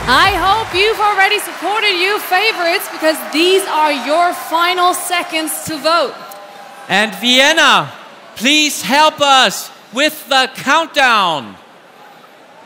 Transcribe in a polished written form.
I hope you've already supported your favorites because these are your final seconds to vote. And Vienna, please help us with the countdown.